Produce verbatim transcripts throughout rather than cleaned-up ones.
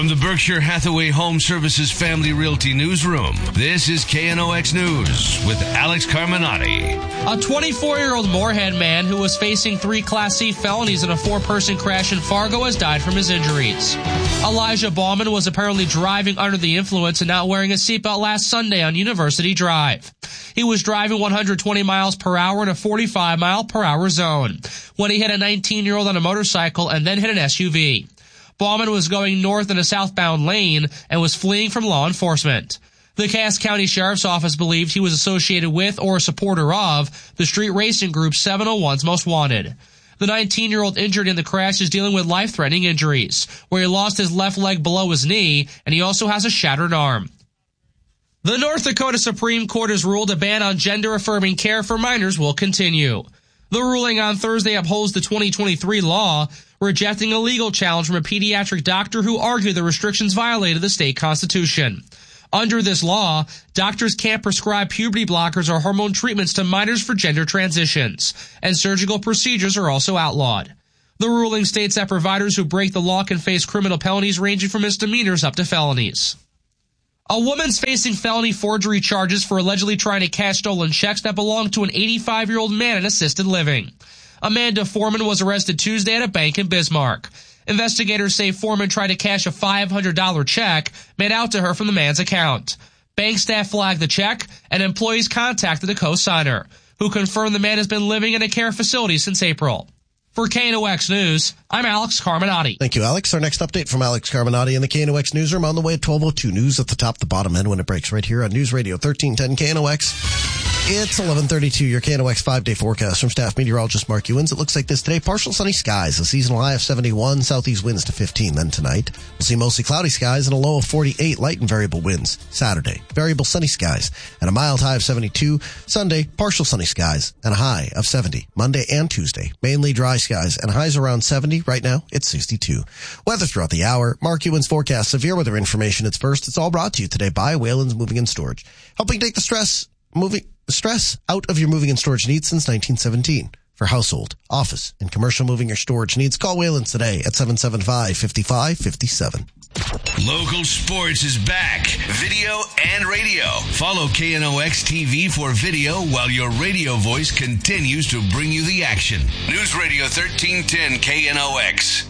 From the Berkshire Hathaway Home Services Family Realty Newsroom, this is K N O X News with Alex Carminati. A twenty-four-year-old Moorhead man who was facing three Class C felonies in a four-person crash in Fargo has died from his injuries. Elijah Ballman was apparently driving under the influence and not wearing a seatbelt last Sunday on University Drive. He was driving one hundred twenty miles per hour in a forty-five mile per hour zone when he hit a nineteen-year-old on a motorcycle and then hit an S U V. Ballman was going north in a southbound lane and was fleeing from law enforcement. The Cass County Sheriff's Office believed he was associated with or a supporter of the street racing group seven oh one's Most Wanted. The nineteen-year-old injured in the crash is dealing with life-threatening injuries, where he lost his left leg below his knee, and he also has a shattered arm. The North Dakota Supreme Court has ruled a ban on gender-affirming care for minors will continue. The ruling on Thursday upholds the twenty twenty-three law, rejecting a legal challenge from a pediatric doctor who argued the restrictions violated the state constitution. Under this law, doctors can't prescribe puberty blockers or hormone treatments to minors for gender transitions, and surgical procedures are also outlawed. The ruling states that providers who break the law can face criminal penalties ranging from misdemeanors up to felonies. A woman's facing felony forgery charges for allegedly trying to cash stolen checks that belonged to an eighty-five-year-old man in assisted living. Amanda Foreman was arrested Tuesday at a bank in Bismarck. Investigators say Foreman tried to cash a five hundred dollars check made out to her from the man's account. Bank staff flagged the check, and employees contacted the co-signer, who confirmed the man has been living in a care facility since April. For K N O X News, I'm Alex Carminati. Thank you, Alex. Our next update from Alex Carminati in the K N O X Newsroom on the way at twelve oh two. News at the top, the bottom end when it breaks right here on News Radio thirteen ten K N O X. It's eleven thirty-two, your K N O X five-day forecast from staff meteorologist Mark Ewins. It looks like this today. Partial sunny skies, a seasonal high of seventy-one, southeast winds to fifteen. Then tonight, we'll see mostly cloudy skies and a low of forty-eight, light and variable winds. Saturday, variable sunny skies and a mild high of seventy-two. Sunday, partial sunny skies and a high of seventy. Monday and Tuesday, mainly dry skies and highs around seventy. Right now, it's sixty-two. Weather throughout the hour. Mark Ewins forecast severe weather information. It's first. It's all brought to you today by Whalen's Moving and Storage, helping take the stress moving stress out of your moving and storage needs since nineteen seventeen. For household, office, and commercial moving or storage needs, call Whalen's today at seven seven five, five five five seven. Local sports is back. Video and radio. Follow K N O X T V for video while your radio voice continues to bring you the action. News Radio thirteen ten K N O X.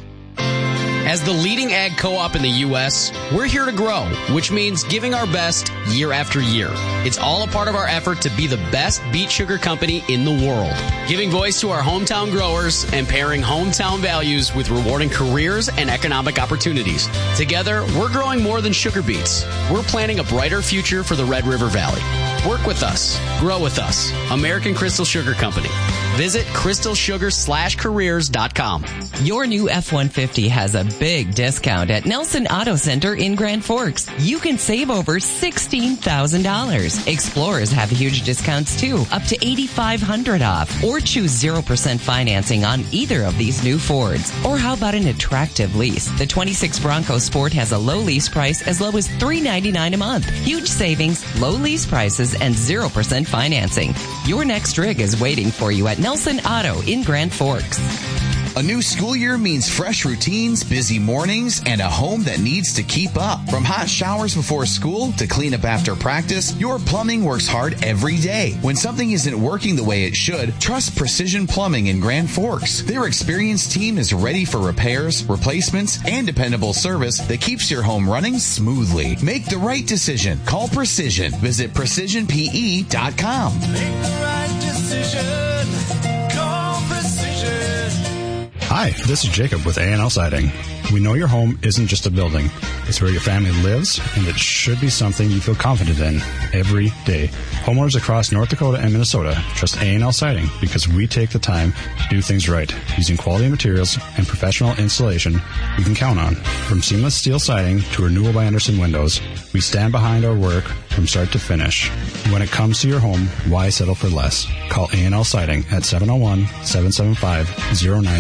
As the leading ag co-op in the U S, we're here to grow, which means giving our best year after year. It's all a part of our effort to be the best beet sugar company in the world, giving voice to our hometown growers and pairing hometown values with rewarding careers and economic opportunities. Together, we're growing more than sugar beets. We're planting a brighter future for the Red River Valley. Work with us. Grow with us. American Crystal Sugar Company. Visit crystal sugar slash careers dot com. Your new F one fifty has a big discount at Nelson Auto Center in Grand Forks. You can save over sixteen thousand dollars. Explorers have huge discounts too, up to eight thousand five hundred dollars off. Or choose zero percent financing on either of these new Fords. Or how about an attractive lease? The twenty-six Bronco Sport has a low lease price as low as three hundred ninety-nine dollars a month. Huge savings, low lease prices, and zero percent financing. Your next rig is waiting for you at Nelson Auto in Grand Forks. A new school year means fresh routines, busy mornings, and a home that needs to keep up. From hot showers before school to cleanup after practice, your plumbing works hard every day. When something isn't working the way it should, trust Precision Plumbing in Grand Forks. Their experienced team is ready for repairs, replacements, and dependable service that keeps your home running smoothly. Make the right decision. Call Precision. Visit precision p e dot com. Make the right decision. Call Precision. Hi, this is Jacob with A and L Siding. We know your home isn't just a building. It's where your family lives, and it should be something you feel confident in every day. Homeowners across North Dakota and Minnesota trust A and L Siding because we take the time to do things right, using quality materials and professional installation you can count on. From seamless steel siding to renewal by Andersen windows, we stand behind our work from start to finish. When it comes to your home, why settle for less? Call A and L Siding at seven oh one, seven seven five, oh nine eight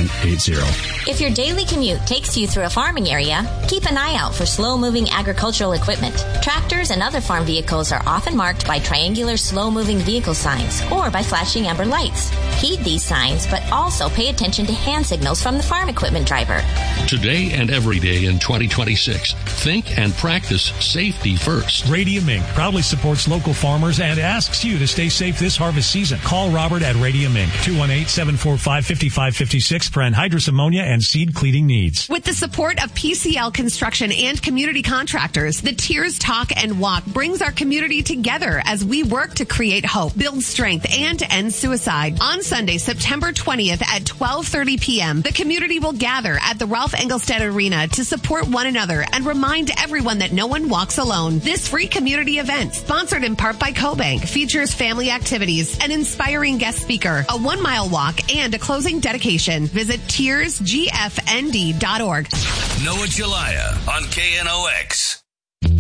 zero. If your daily commute takes you through a farming area, keep an eye out for slow-moving agricultural equipment. Tractors and other farm vehicles are often marked by triangular slow-moving vehicle signs or by flashing amber lights. Heed these signs, but also pay attention to hand signals from the farm equipment driver. Today and every day in twenty twenty-six, think and practice safety first. Radium Incorporated proudly supports local farmers and asks you to stay safe this harvest season. Call Robert at Radium Incorporated, two one eight, seven four five, five five five six for anhydrous ammonia and seed cleaning needs. With the support of P C L Construction and community contractors, the Tears Talk and Walk brings our community together as we work to create hope, build strength, and end suicide. On Sunday, September twentieth at twelve thirty p.m., the community will gather at the Ralph Engelstad Arena to support one another and remind everyone that no one walks alone. This free community event, sponsored in part by CoBank, features family activities, an inspiring guest speaker, a one-mile walk, and a closing dedication. Visit tears g f n d dot org. Noah Jalaya on K N O X.